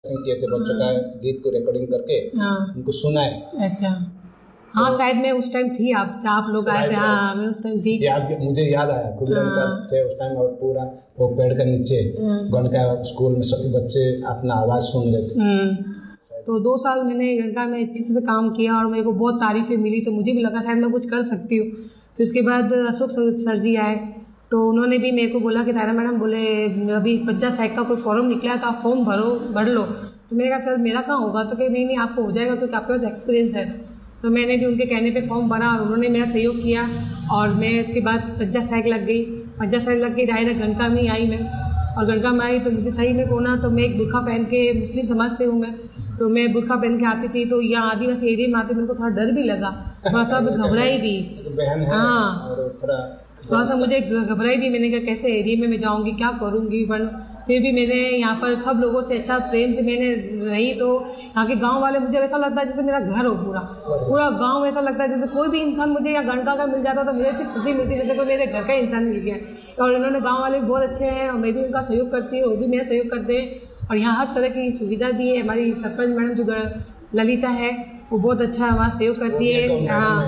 किए थे बच्चों का गीत को रिकॉर्डिंग करके उनको सुनाए। अच्छा, हाँ तो शायद मैं उस टाइम थी, आप लोग आए थे। हाँ मैं उस टाइम थी, मुझे याद आया, खुदराम सर थे उस टाइम, और पूरा वो पेड़ के नीचे गणका स्कूल में सभी बच्चे अपना आवाज़ सुन रहे थे। तो 2 साल मैंने गणका में अच्छे से काम किया और मेरे को बहुत तारीफें मिली, तो मुझे भी लगा शायद मैं कुछ कर सकती हूँ। फिर उसके बाद अशोक सर जी आए, तो उन्होंने भी मेरे को बोला कि तारा मैडम बोले अभी पंचायत सहायक का कोई फॉर्म निकला है तो आप फॉर्म भर लो। तो मैंने कहा सर मेरा कहाँ होगा, तो कहे नहीं आपको हो जाएगा क्योंकि आपके पास एक्सपीरियंस है। तो मैंने भी उनके कहने पे फॉर्म भरा और उन्होंने मेरा सहयोग किया, और मैं उसके बाद पंचायत सहायक लग गई। पंचायत सहायक लग गई, डायरेक्ट गणका में आई मैं, और गणका में आई तो मुझे सही में कोना, तो मैं एक बुर्खा पहन के, मुस्लिम समाज से हूँ मैं, तो मैं बुर्खा पहन के आती थी, तो यहाँ आदिवासी एरिया में आती मेरे को थोड़ा डर भी लगा, थोड़ा सा घबराई भी। हाँ थोड़ा सा मुझे घबराई भी, मैंने कहा कैसे एरिया में मैं जाऊँगी, क्या करूँगी। पर फिर भी मैंने यहाँ पर सब लोगों से अच्छा प्रेम से मैंने रही, तो यहाँ के गांव वाले, मुझे ऐसा लगता है जैसे मेरा घर हो, पूरा गांव ऐसा लगता है जैसे कोई भी इंसान मुझे यहाँ गणका का मिल जाता तो मुझे इतनी खुशी मिलती जैसे कोई मेरे घर का इंसान मिल गया। और इन्होंने गाँव वाले भी बहुत अच्छे हैं और मैं भी उनका सहयोग करती हूँ, वो भी मेरा सहयोग करते हैं। और यहाँ हर तरह की सुविधा भी है। हमारी सरपंच मैडम जो ललिता है वो बहुत अच्छा हमारा सहयोग करती है।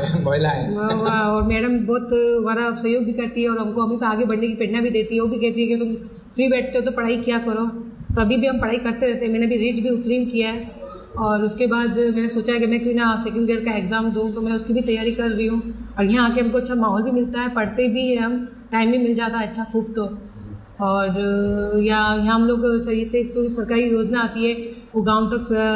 हाँ और मैडम बहुत हमारा सहयोग भी करती है और हमको हमेशा आगे बढ़ने की प्रेरणा भी देती है। वो भी कहती है कि तुम फ्री बैठते हो तो पढ़ाई किया करो, तो अभी भी हम पढ़ाई करते रहते हैं। मैंने भी रीट भी उत्तीर्ण किया है, और उसके बाद मैंने सोचा है कि मैं क्यों ना सेकंड ग्रेड का एग्ज़ाम दूँ, तो मैं उसकी भी तैयारी कर रही हूँ। और यहाँ आके हमको अच्छा माहौल भी मिलता है, पढ़ते भी हैं हम, टाइम भी मिल जाता है अच्छा खूब। तो और यहाँ हम लोग सही से जो सरकारी योजना आती है वो गांव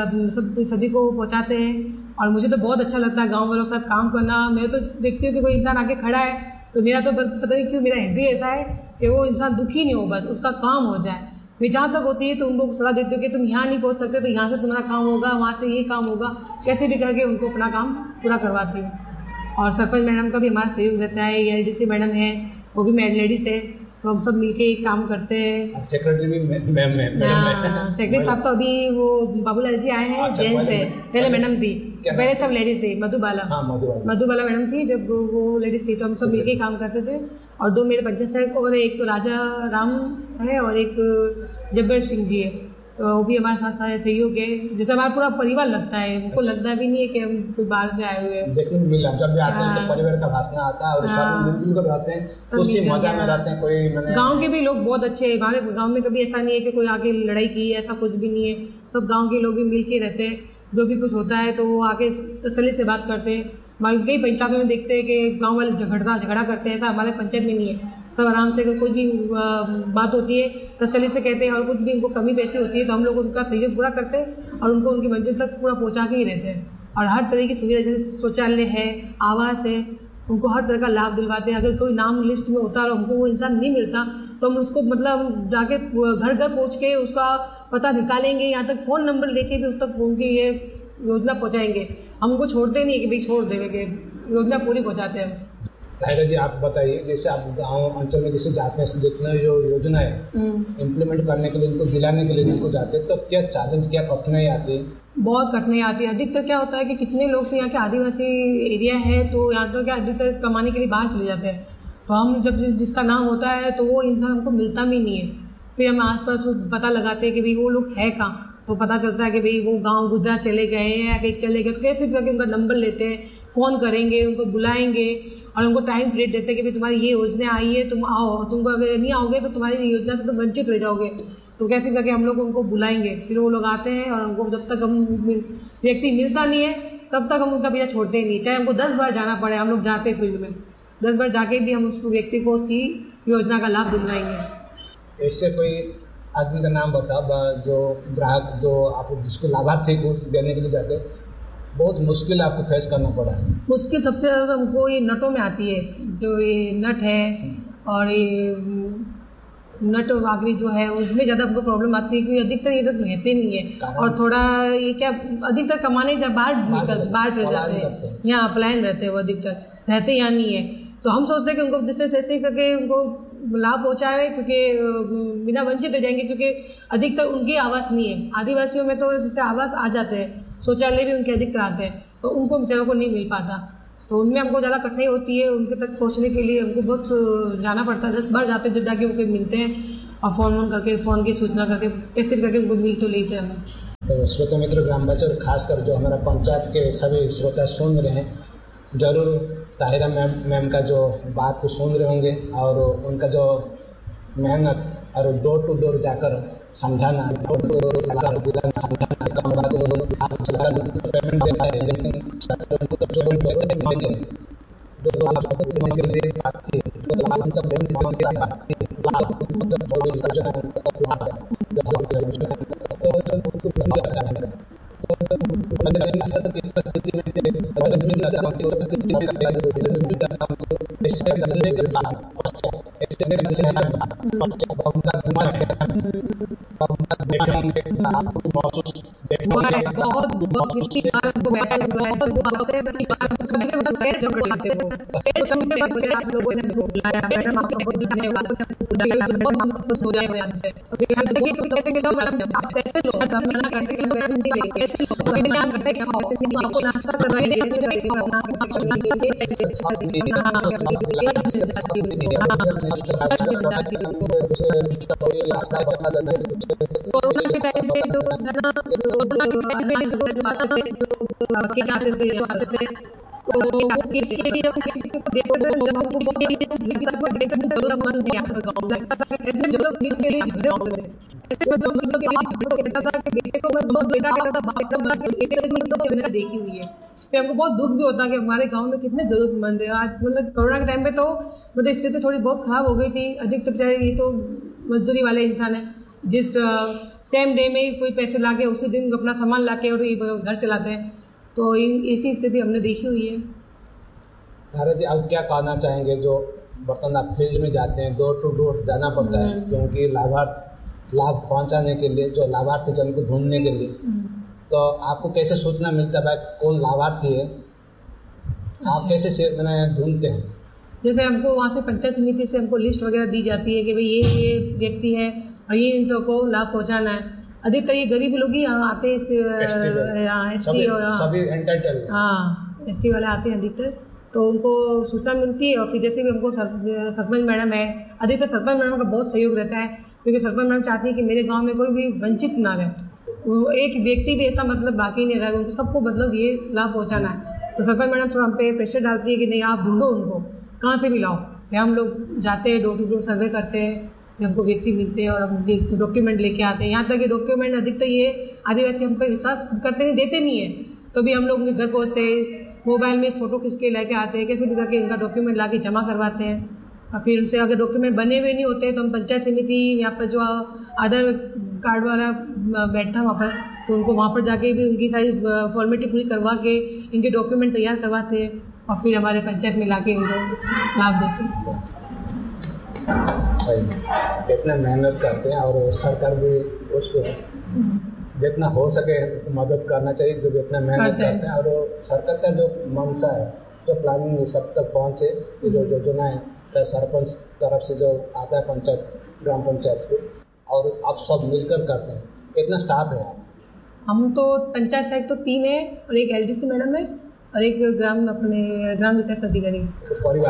तक सभी को पहुँचाते हैं, और मुझे तो बहुत अच्छा लगता है गांव वालों के साथ काम करना। मैं तो देखती हूँ कि कोई इंसान आके खड़ा है तो मेरा तो पता नहीं क्यों मेरा हृदय ऐसा है कि वो इंसान दुखी नहीं हो, बस उसका काम हो जाए। मैं जहाँ तक होती है तो उन लोगों को सलाह देती हूँ कि तुम यहाँ नहीं पहुँच सकते तो यहाँ से तुम्हारा काम होगा, वहाँ से ये काम होगा, कैसे भी करके उनको अपना काम पूरा करवाती हूँ। और सरपंच मैडम का भी हमारा सहयोग रहता है। एलडीसी मैडम है, वो भी लेडीज़ है, तो हम सब मिलके एक काम करते हैं। सेक्रेटरी भी मैडम है। सेक्रेटरी साहब तो अभी वो बाबूलाल जी आए हैं, जेंट्स है। पहले मैडम थी, पहले सब लेडीज थे। मधुबाला मैडम थी, जब वो लेडीज थी तो हम सब मिलके काम करते थे। और 2 मेरे पंचायत सहायक और एक तो राजा राम है और एक जब्बर सिंह जी है, तो वो भी हमारे साथ साथ सहयोग है। जैसे हमारा पूरा परिवार लगता है, उनको लगता भी नहीं है कि हम कोई बाहर से आए हुए हैं। देखने को मिला जब भी आते हैं तो परिवार का भाषण आता है और सब मिलजुल कर रहते हैं, खुशी मजा में रहते हैं। कोई गांव के भी लोग बहुत अच्छे हैं, हमारे गांव में कभी ऐसा नहीं है कि कोई आके लड़ाई की, ऐसा कुछ भी नहीं है। सब गांव के लोग भी मिल के रहते हैं, जो भी कुछ होता है तो वो आके तसल्ली से बात करते हैं। हमारे कई पंचायतों में देखते हैं कि गाँव वाले झगड़ा करते हैं, ऐसा हमारे पंचायत में नहीं है। सब आराम से कोई भी बात होती है तसल्ली से कहते हैं, और कुछ भी उनको कमी पैसी होती है तो हम लोग उनका सहयोग पूरा करते हैं और उनको उनकी मंजिल तक पूरा पहुंचा के ही रहते हैं। और हर तरह की सुविधा, जैसे शौचालय है, आवास है, उनको हर तरह का लाभ दिलवाते हैं। अगर कोई नाम लिस्ट में होता है और हमको वो इंसान नहीं मिलता तो हम उसको मतलब जाके घर पहुँच के उसका पता निकालेंगे, यहाँ तक फ़ोन नंबर लेके भी उस तक उनकी ये योजना पहुँचाएंगे। हम उनको छोड़ते नहीं कि भाई छोड़ देंगे, योजना पूरी पहुँचाते हैं। ताहिरा जी आप बताइए, जैसे आप गांव अंचल में जैसे जाते हैं, जितना जो योजना है इम्प्लीमेंट करने के लिए, इनको दिलाने के लिए इनको जाते हैं, तो क्या चैलेंज, क्या कठिनाई आती है? बहुत कठिनाई आती है। अधिकतर क्या होता है कि कितने लोग तो यहाँ के आदिवासी एरिया है तो यहाँ तो क्या अधिकतर कमाने के लिए बाहर चले जाते हैं, तो हम जब जिसका नाम होता है तो वो इंसान हमको मिलता भी नहीं है। फिर हम आसपास पता लगाते हैं कि भाई वो लोग है कहाँ, तो पता चलता है कि भाई वो गांव गुजरात चले गए हैं या कहीं चले गए। तो कैसे करके उनका नंबर लेते हैं, फ़ोन करेंगे, उनको बुलाएंगे और उनको टाइम पीरियड देते हैं कि भाई तुम्हारी ये योजना आई है, तुम आओ, तुमको अगर नहीं आओगे तो तुम्हारी योजना से तुम वंचित रह जाओगे। तो कैसे करके हम लोग उनको बुलाएंगे, फिर वो लोग आते हैं और उनको जब तक हम व्यक्ति मिलता नहीं है तब तक हम उनका पीछा छोड़ते ही नहीं। चाहे हमको 10 बार जाना पड़े, हम लोग जाते हैं फील्ड में, 10 बार जाके भी हम उसको व्यक्ति को उसकी योजना का लाभ दिलवाएंगे। ऐसे कोई आदमी का नाम बताओ जो ग्राहक, जो आप जिसको लाभार्थी को देने के लिए जाते हो, बहुत मुश्किल आपको फेस करना पड़ा है? मुश्किल सबसे ज़्यादा हमको ये नटों में आती है, जो ये नट है और ये नट वागरी जो है उसमें ज़्यादा हमको प्रॉब्लम आती है, क्योंकि अधिकतर ये लोग रहते नहीं है। और थोड़ा ये क्या अधिकतर कमाने जब बाहर चले जाते हैं, यहाँ पलायन रहते हैं, वो अधिकतर रहते यहाँ नहीं है। तो हम सोचते हैं कि उनको जैसे ऐसे करके उनको लाभ पहुँचाए, क्योंकि बिना वंचित रह जाएंगे, क्योंकि अधिकतर उनकी आवास नहीं है। आदिवासियों में तो जैसे आवास आ जाते हैं, शौचालय भी उनके अधिकतर आते हैं, तो उनको बेचारों को नहीं मिल पाता, तो उनमें हमको ज़्यादा कठिनाई होती है। उनके तक पहुंचने के लिए हमको बहुत जाना पड़ता है, 10 बार जाते जब जाके उनको मिलते हैं और फ़ोन करके, फ़ोन की सूचना करके कैसे करके उनको मिल तो लेते हैं हम। तो श्रोता मित्र, ग्रामवासी और खासकर जो हमारा पंचायत के सभी श्रोता सुन रहे हैं, ज़रूर ताहिरा मैम का जो बात को सुन रहे होंगे और उनका जो मेहनत और डोर टू डोर जाकर समझाना, डोर टू डोर जाकर समझाना, पेमेंट देना है, लेकिन देखी हुई है। तो हमको बहुत दुख भी होता है कि हमारे गांव में कितने जरूरतमंद है। आज मतलब कोरोना के टाइम पे तो मतलब स्थिति थोड़ी बहुत ख़राब हो गई थी। अधिकतर बेचारे ये तो मजदूरी वाले इंसान हैं, जिस सेम डे में ही कोई पैसे ला के उसी दिन अपना सामान ला के और घर चलाते हैं। तो ऐसी स्थिति हमने देखी हुई है। तारा जी, आप क्या कहना चाहेंगे? जो बर्तन आप फील्ड में जाते हैं, डोर टू डोर जाना पड़ता है, क्योंकि लाभ पहुंचाने के लिए, जो लाभार्थी जन को ढूंढने के लिए, तो आपको कैसे सूचना मिलता है भाई कौन लाभार्थी है? आप कैसे मैंने ढूंढते हैं? जैसे हमको वहाँ से पंचायत समिति से हमको लिस्ट वगैरह दी जाती है कि भाई ये व्यक्ति है और ये इनको को लाभ पहुँचाना है। अधिकतर ये गरीब लोग ही आते हैं, सभी एंटाइटल्ड, हाँ ST वाले आते हैं अधिकतर। तो उनको सूचना मिलती है और फिर जैसे भी हमको सरपंच मैडम है, अधिकतर सरपंच मैडम का बहुत सहयोग रहता है, क्योंकि सरपंच मैडम चाहती है कि मेरे गांव में कोई भी वंचित ना रहे, वो एक व्यक्ति भी ऐसा मतलब बाकी नहीं रहा, उनको सबको मतलब ये लाभ पहुंचाना है। तो सरपंच मैडम थोड़ा हम पे प्रेशर डालती है कि नहीं आप ढूंढो उनको, कहाँ से भी लाओ। फिर हम लोग जाते हैं, डोर टू डोर सर्वे करते हैं, हमको व्यक्ति मिलते हैं और हम डॉक्यूमेंट लेके आते हैं। यहाँ तक कि डॉक्यूमेंट अधिकतर ये आदिवासी हम पर विश्वास करते नहीं, देते नहीं है, तो भी हम लोग उनके घर पहुँचते हैं, मोबाइल में फ़ोटो खींच के लेके आते हैं, कैसे भी करके इनका डॉक्यूमेंट ला के जमा करवाते हैं। और फिर उनसे अगर डॉक्यूमेंट बने हुए नहीं होते तो हम पंचायत समिति यहाँ पर जो आधार कार्ड वाला बैठता है वहाँ पर, तो उनको वहाँ पर जाके भी उनकी सारी फॉर्मेलिटी पूरी करवा के इनके डॉक्यूमेंट तैयार करवाते हैं और फिर हमारे पंचायत में ला के उनको लाभ देते हैं। सही, इतना मेहनत करते हैं और सरकार भी उसको जितना हो सके मदद करना चाहिए, जो जितना मेहनत करते हैं। और सरकार का जो मंशा है, जो प्लानिंग सब तक पहुँचे, जो योजना है, तो सरपंच तरफ से जो आता है पंचायत, ग्राम पंचायत को, और आप सब मिलकर करते हैं। कितना स्टाफ है? हम तो पंचायत से तो 3 है और एक LDC मैडम है और एक ग्राम विकास अधिकारी। परिवार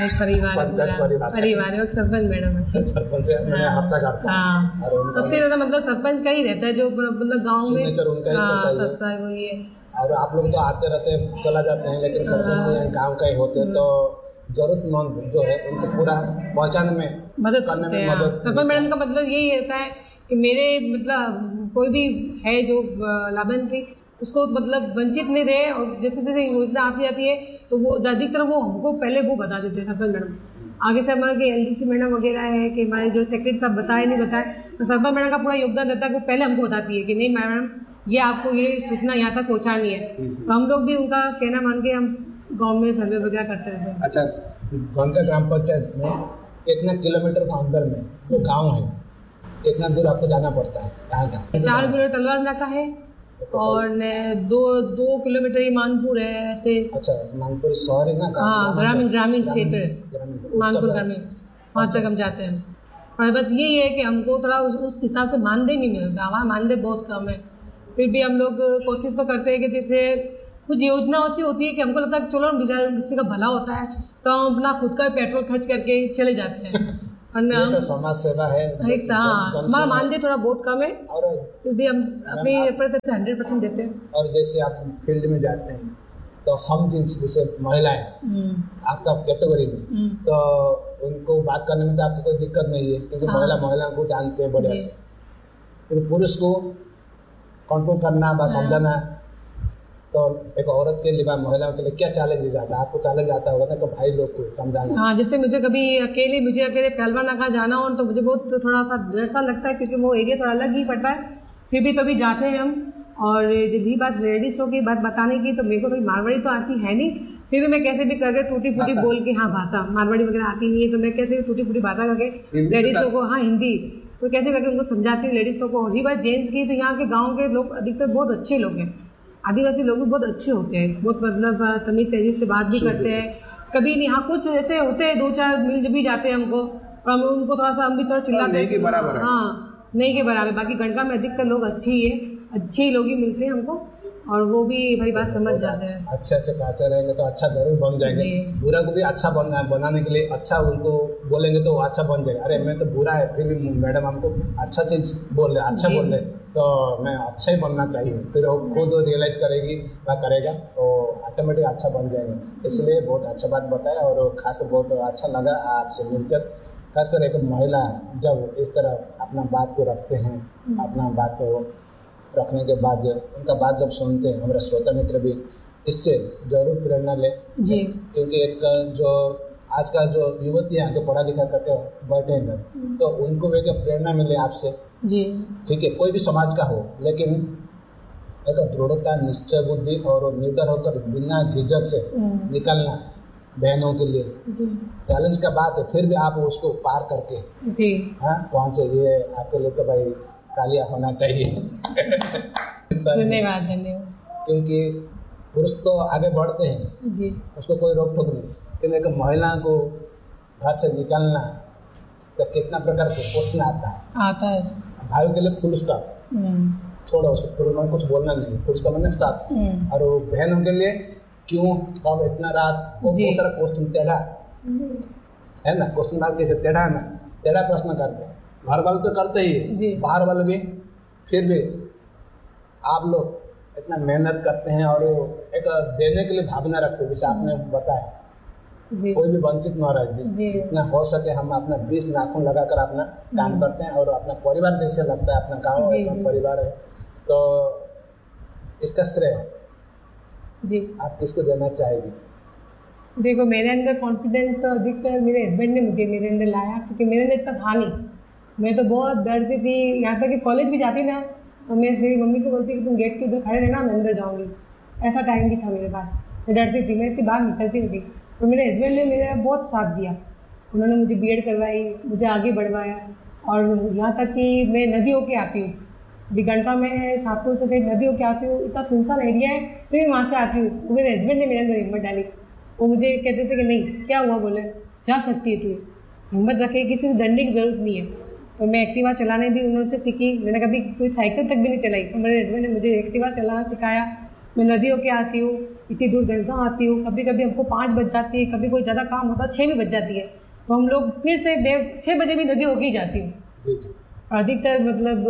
है, सरपंच मैडम है। सरपंच हफ्ता करता है, सबसे ज़्यादा मतलब सरपंच का ही रहता है, जो मतलब गाँव में उनका ही वही है। और आप लोग तो आते रहते हैं, चला जाते हैं, लेकिन सरपंच गाँव का ही होते हैं, तो जरूरतमंद जो है उनको पूरा पहुँचाने में मदद करने में मदद। सरपंच मैडम का मतलब यही रहता है कि मेरे मतलब कोई भी है जो लाभार्थी, उसको मतलब वंचित नहीं रहे, और जैसे जैसे योजना आती जाती है तो वो अधिकतर वो हमको पहले वो बता देते हैं सरपंच मैडम। आगे से हमारे LDC मैडम वगैरह है कि हमारे जो सेक्रेटरी साहब बताए नहीं बताए, तो सरपंच मैडम का पूरा योगदान रहता है, वो पहले हमको बताती है कि नहीं मैडम ये आपको ये सूचना यहाँ तक पहुँचानी है। तो हम लोग भी उनका कहना मान के हम गाँव में सर्वे वगैरह करते रहते हैं। अच्छा, घंटा ग्राम पंचायत में कितना किलोमीटर के अंदर में वो गाँव है, कितना दूर आपको जाना पड़ता है? कहाँ 4 किलोमीटर तलवार नाका है और 2 किलोमीटर ही मानपुर है ऐसे। अच्छा, मानपुर शहर है ना? हाँ, ग्रामीण क्षेत्र मानपुर ग्रामीण, वहाँ तक हम जाते हैं। और बस यही है कि हमको थोड़ा उस हिसाब से मानदेय नहीं मिलता, हमारा मानदेय बहुत कम है। फिर भी हम लोग कोशिश तो करते हैं कि जैसे कुछ योजना ऐसी होती है कि हमको लगता है चलो किसी का भला होता है, तो हम अपना खुद का पेट्रोल खर्च करके चले जाते हैं। ये तो समाज सेवा है। एक हमारा मानदेय थोड़ा बहुत कम है और फिर भी हम अपनी तरफ से 100% देते हैं। और जैसे आप फील्ड में जाते हैं तो हम जिन्स जैसे महिलाएं आपका कैटेगरी में, तो उनको बात करने में तो आपको कोई दिक्कत नहीं है क्योंकि महिला को जानते हैं बढ़िया से। फिर पुरुष को कंट्रोल करना व समझाना, तो एक औरत के लिए महिलाओं के लिए क्या चैलेंज आता है? आपको चैलेंज आता होगा ना कि भाई लोग को समझाना। हाँ, जैसे मुझे अकेले पहलवान नाका जाना हो तो मुझे बहुत थोड़ा सा डर सा लगता है क्योंकि वो एरिया थोड़ा अलग ही पड़ता है। फिर भी कभी जाते हैं हम। और जब भी बात लेडीज़ों की बात बताने की, तो मेरे को थोड़ी मारवाड़ी तो आती है नहीं, फिर भी मैं कैसे भी करके टूटी फूटी बोल के, हाँ भाषा मारवाड़ी वगैरह आती नहीं है, तो मैं कैसे भी टूटी फूटी भाषा करके लेडीज़ों को, हाँ हिंदी, तो कैसे करके उनको समझाती हूँ लेडीज़ों को। और ये बात जेंट्स की, तो यहाँ के गाँव के लोग अधिकतर बहुत अच्छे लोग हैं, आदिवासी लोग भी बहुत अच्छे होते हैं, बहुत मतलब तमीज़ तहजीब से बात भी करते हैं। कभी नहीं, हाँ कुछ ऐसे होते हैं 2-4 मिल भी जाते हैं हमको, और हम उनको थोड़ा सा हम भी थोड़ा चिल्लाते हैं, नहीं के बराबर है। हाँ नहीं के बराबर। बाकी गणका में अधिकतर लोग अच्छे ही है, अच्छे ही लोग ही मिलते हैं हमको, और वो भी हमारी बात समझ जाते हैं। अच्छे कहते रहेंगे तो अच्छा जरूर बन जाएंगे। बुरा को भी अच्छा बनाने के लिए अच्छा उनको बोलेंगे तो वो अच्छा बन जाएगा। अरे मैं तो बुरा है फिर भी मैडम हमको अच्छा चीज़ बोल रहे, अच्छा बोल रहे, तो मैं अच्छा ही बनना चाहिए, फिर वो खुद रियलाइज करेगी या करेगा तो ऑटोमेटिक अच्छा बन जाएंगे। इसलिए बहुत अच्छा बात बताया, और खासकर बहुत अच्छा लगा आपसे मिलकर। खासकर एक महिला जब इस तरह अपना बात को रखते हैं, अपना बात को रखने के बाद उनका बात जब सुनते हैं, हमारे श्रोता मित्र भी इससे जरूर प्रेरणा ले जी। क्योंकि एक जो आज का जो युवतियाँ जो पढ़ा लिखा करके बैठे हैं तो उनको भी एक प्रेरणा मिले आपसे जी। ठीक है, कोई भी समाज का हो, लेकिन एक दृढ़ता, निश्चय बुद्धि और निर्भर होकर बिना झिझक से निकलना बहनों के लिए चैलेंज का बात है, फिर भी आप उसको पार करके जी हाँ वहाँ से, ये आपके लिए तो भाई तालियां होना चाहिए। धन्यवाद धन्यवाद। क्योंकि पुरुष तो आगे बढ़ते हैं जी, उसको कोई रोक टोक नहीं, लेकिन एक महिला को घर से निकलना तो कितना प्रकार के क्वेश्चन आता है। भाई के लिए फुल स्टॉप, छोड़ो उसको, पुरुष में कुछ बोलना नहीं, पुरुष का मैंने स्टॉप। और वो बहनों के लिए क्यों, कब, इतना रात, बहुत सारा क्वेश्चन टेढ़ा है ना, क्वेश्चन मार्क कैसे टेढ़ा है ना, टेढ़ा प्रश्न करते हैं। घर वाले तो करते ही, बाहर वाले भी, फिर भी आप लोग इतना मेहनत करते हैं और एक देने के लिए भावना रखते हैं, जैसे आपने बताया कोई भी वंचित न रहे, जितना हो सके हम अपना 20 नाखून लगाकर अपना काम करते हैं, और अपना परिवार जैसे लगता है, अपना गाँव अपना परिवार है, तो इसका श्रेय जी आप किसको देना चाहेगी? देखो, मेरे अंदर कॉन्फिडेंस तो अधिकतर मेरे हस्बैंड ने मुझे मेरे अंदर लाया, क्योंकि मेरे अंदर इतना था नहीं। मैं तो बहुत डरती थी, यहाँ तक कि कॉलेज भी जाती ना तो मैं मेरी मम्मी को बोलती कि तुम गेट के उधर खड़े रहना, मैं अंदर जाऊँगी। ऐसा टाइम भी था मेरे पास, मैं डरती थी, मैं इतनी बाहर निकलती नहीं थी। तो मेरे हस्बैंड ने मेरा बहुत साथ दिया, उन्होंने मुझे बीएड करवाई, मुझे आगे बढ़वाया, और यहाँ तक कि मैं नदी होके आती हूँ, गणका में शाहपुर से फिर नदी होके आती हूँ, इतना सुनसान एरिया है, फिर वहाँ से आती हूँ। तो मेरे हस्बैंड ने मेरे अंदर हिम्मत डाली, वो मुझे कहते थे कि नहीं क्या हुआ, बोले जा सकती है तू, हिम्मत रखे, किसी से डरने की ज़रूरत नहीं है। तो मैं एक्टिवा चलाने भी उन्होंने सीखी, मैंने कभी कोई साइकिल तक भी नहीं चलाई, तो मेरे हस्बैंड ने मुझे एक्टिवा चलाना सिखाया। मैं नदियों के आती हूँ, इतनी दूर जगह आती हूँ, कभी कभी हमको 5 बज जाती है, कभी कोई ज़्यादा काम होता है 6 भी बज जाती है, तो हम लोग फिर से 6 बजे भी नदी होके ही जाती हूँ। अधिकतर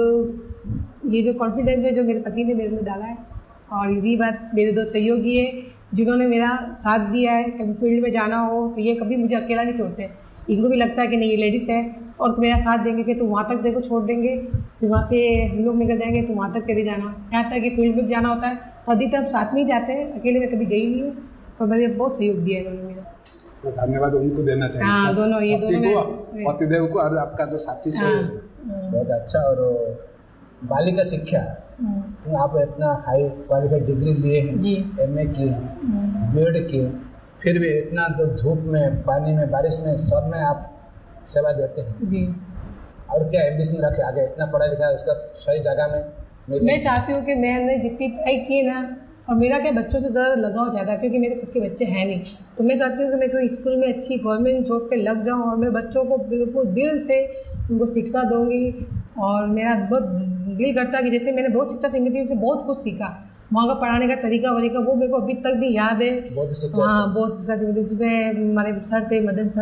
मतलब ये जो कॉन्फिडेंस है जो मेरे पति ने मेरे में डाला है, और यही बात मेरे 2 सहयोगी है जिन्होंने मेरा साथ दिया है। कभी फील्ड में जाना हो तो ये कभी मुझे अकेला नहीं छोड़ते, इनको भी लगता है कि नहीं ये लेडीज़ है और मेरा साथ देंगे कि तुम वहाँ तक देखो छोड़ देंगे, फिर वहाँ से हम लोग निकल जाएंगे, तुम वहाँ तक चले जाना। यहाँ तक कि फील्ड में जाना होता है तो अधिकतर साथ में ही जाते हैं, अकेले में कभी गई नहीं हूँ, और मैंने बहुत सहयोग दिया है उन्होंने मेरा। तो धन्यवाद उनको देना चाहिए। हाँ, दोनों ये दोनों पतिदेव को और आपका जो साथी से बहुत अच्छा। और बालिका शिक्षा, तो आप इतना हाई क्वालिफाइड डिग्री लिए हैं, MA किए हैं, BEd किए, फिर भी इतना तो धूप में, पानी में, बारिश में, सब में आप सेवा देते हैं जी। और क्या एम्बिशन रखे आगे, इतना पढ़ा लिखा है उसका सही जगह में। मैं चाहती हूँ कि मैंने जितनी पढ़ाई की है ना, और मेरा क्या बच्चों से ज़्यादा लगाव ज़्यादा, क्योंकि मेरे खुद के बच्चे हैं नहीं, तो मैं चाहती हूँ कि मैं कोई स्कूल में अच्छी गवर्नमेंट जॉब पे लग जाऊँ, और मैं बच्चों को बिल्कुल दिल से उनको शिक्षा दूँगी। और मेरा बहुत दिल करता है कि जैसे मैंने बहुत शिक्षा समिति से बहुत कुछ सीखा, वहाँ का पढ़ाने का तरीका वरीका वो मेरे को अभी तक भी याद है। हाँ, बहुत शिक्षा समिति जिसमें हमारे सर थे, मदन सर,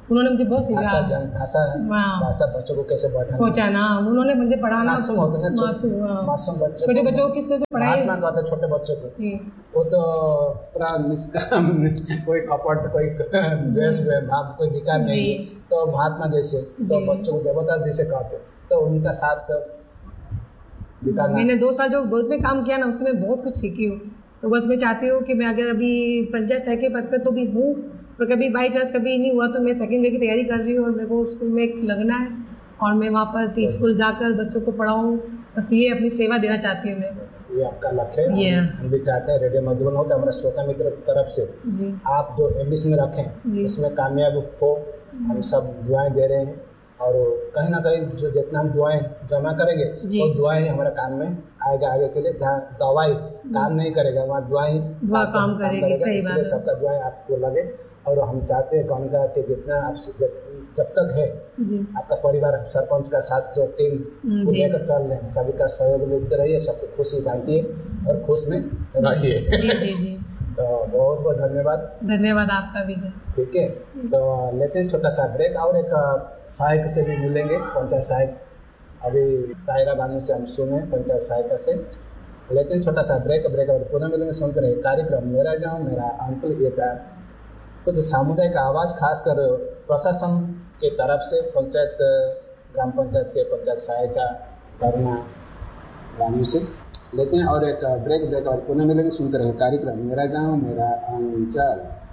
उन्होंने मुझे बहुत भाषा सिखाया। हाँ। भाषा बच्चों को कैसे पहुँचाना, उन्होंने मुझे पढ़ाना। मासूम होते हैं ना, मासूम बच्चों छोटे बच्चों को किस तरह से पढ़ाई। महात्मा कहते हैं छोटे बच्चों को, वो तो पूरा निष्काम, कोई कपट, कोई द्वेष भाव, कोई विकार नहीं है, तो महात्मा जैसे, तो बच्चों को देवता जैसे कहते, तो उनका साथ बिताना। मैंने 2 साल जो बहुत में काम किया ना, उसमें बहुत कुछ सीखी हूँ। तो बस मैं चाहती हूँ कि मैं अगर अभी पंचायत सहायक के पद पे तो भी हूँ, पर कभी बाई चांस कभी नहीं हुआ तो मैं सेकेंड ईयर की तैयारी कर रही हूँ और मेरे को स्कूल में लगना है और मैं वहाँ पर स्कूल जाकर बच्चों को पढ़ाऊँ। बस ये अपनी सेवा देना चाहती हूँ मैं। ये आपका लक्ष्य है। हम भी चाहते हैं रेडियो मधुबन हो, तो हमारे श्रोता मित्र की तरफ से आप जो एम्बिशन रखें उसमें कामयाब हो, हम सब दुआएं दे रहे हैं। और कहीं ना कहीं जो जितना हम दुआएं जमा करेंगे वो दुआएं ही हमारे काम में आएगा आगे के लिए। जहाँ दवाई काम नहीं करेगा वहाँ दुआएं काम करेगी। इसलिए सबका दुआएं आपको लगे। और हम चाहते हैं कौन का कि जितना आपसे जब तक है आपका परिवार, सरपंच का साथ जो टीम को लेकर चल रहे हैं, सभी का सहयोग लेते रहिए, सबको खुशी बांटिए और खुश में रहिए। तो बहुत बहुत धन्यवाद आपका भी। ठीक है, तो लेते हैं छोटा सा ब्रेक और एक सहायक से भी मिलेंगे, पंचायत सहायक। अभी ताहिरा बानू से हम सुने पंचायत सहायिका से। लेते हैं छोटा सा ब्रेक और पुनः मिलेंगे। सुनते रहे कार्यक्रम मेरा गाँव मेरा अंचल। ये था कुछ सामुदायिक आवाज़, खासकर प्रशासन के तरफ से, पंचायत ग्राम पंचायत के पंचायत सहायिका ताहिरा बानू से। लेते हैं और एक ब्रेक और पुनः मिलेंगे। सुनते रहे कार्यक्रम मेरा गाँव मेरा अंचल।